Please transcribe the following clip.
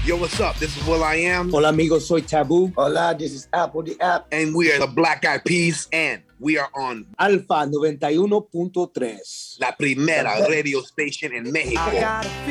Yo, what's up? This is Will I Am. Hola amigos, soy Taboo. Hola, this is Apple the App. And we are the Black Eyed Peas. And we are on Alfa 91.3. La Primera Radio Station in Mexico.